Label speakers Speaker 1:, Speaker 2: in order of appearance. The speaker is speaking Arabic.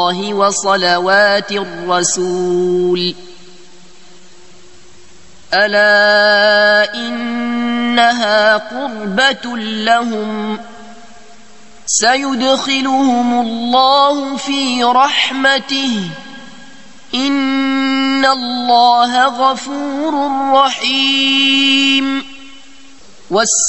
Speaker 1: الله وصلوات الرسول ألا إنها قربة لهم سيدخلهم الله في رحمته إن الله غفور رحيم.